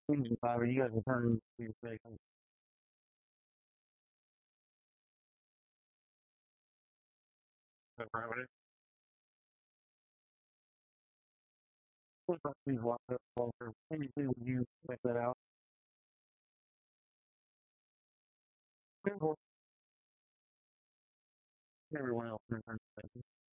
Bobby, you guys are turning to your station. Right. Please watch that closer. Anything you check that out. Everyone else in the station.